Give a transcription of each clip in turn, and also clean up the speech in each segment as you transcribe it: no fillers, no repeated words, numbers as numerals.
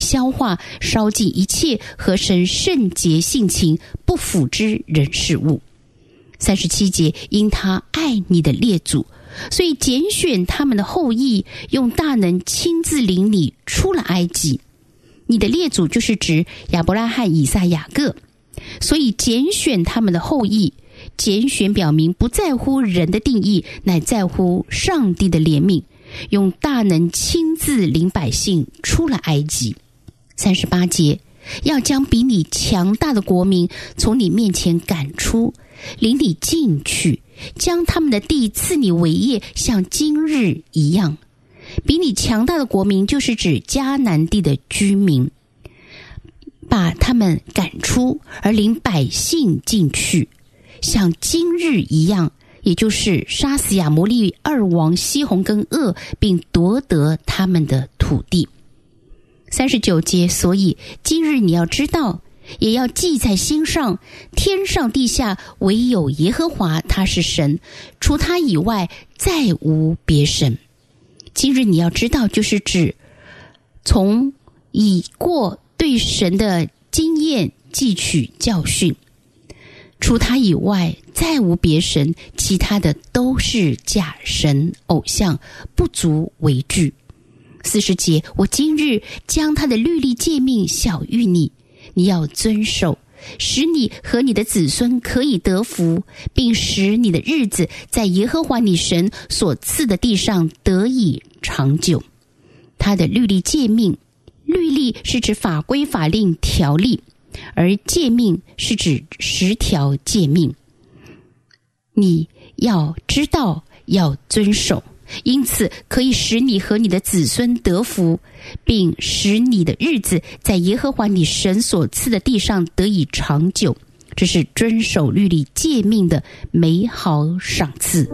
消化烧尽一切合神圣洁性情不符之人事物。37节，因他爱你的列祖，所以拣选他们的后裔，用大能亲自领你出了埃及。你的列祖就是指亚伯拉罕、以撒、雅各，所以拣选他们的后裔。拣选表明不在乎人的定义，乃在乎上帝的怜悯，用大能亲自领百姓出了埃及。38节，要将比你强大的国民从你面前赶出，领你进去，将他们的地赐你为业，像今日一样。比你强大的国民就是指迦南地的居民，把他们赶出，而领百姓进去，像今日一样，也就是杀死亚摩利二王西宏跟噩，并夺得他们的土地。39节，所以今日你要知道，也要记在心上，天上地下唯有耶和华，他是神，除他以外再无别神。今日你要知道，就是指从已过对神的经验汲取教训，除他以外再无别神，其他的都是假神偶像，不足为惧。40节，我今日将他的律例诫命晓谕你，你要遵守，使你和你的子孙可以得福，并使你的日子在耶和华你神所赐的地上得以长久。他的律例诫命，律例是指法规、法令、条例，而诫命是指10条诫命，你要知道，要遵守，因此可以使你和你的子孙得福，并使你的日子在耶和华你神所赐的地上得以长久。这是遵守律例诫命的美好赏赐。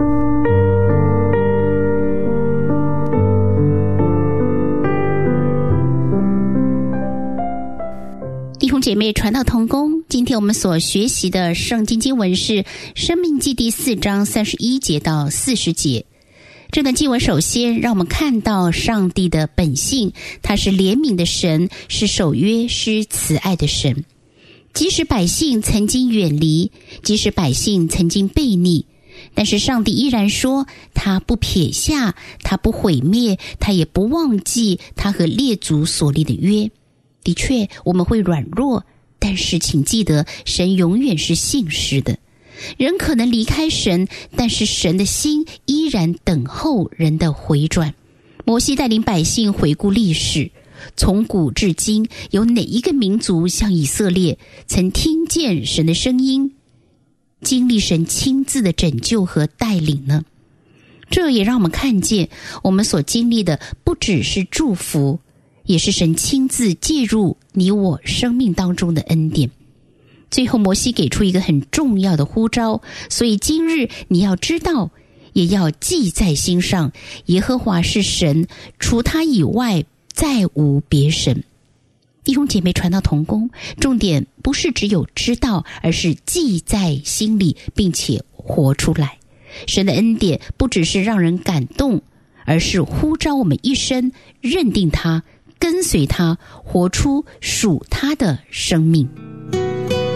弟兄姐妹，传道同工，今天我们所学习的圣经经文是申命记第4章31节到40节。这段经文首先让我们看到上帝的本性，他是怜悯的神，是守约、是慈爱的神。即使百姓曾经远离，即使百姓曾经悖逆，但是上帝依然说他不撇下，他不毁灭，他也不忘记他和列祖所立的约。的确，我们会软弱，但是请记得，神永远是信实的。人可能离开神，但是神的心依然等候人的回转。摩西带领百姓回顾历史，从古至今，有哪一个民族像以色列曾听见神的声音，经历神亲自的拯救和带领呢？这也让我们看见，我们所经历的不只是祝福，也是神亲自介入你我生命当中的恩典。最后摩西给出一个很重要的呼召，所以今日你要知道，也要记在心上，耶和华是神，除他以外再无别神。弟兄姐妹，传道同工，重点不是只有知道，而是记在心里，并且活出来。神的恩典不只是让人感动，而是呼召我们一生认定他，跟随他，活出属他的生命。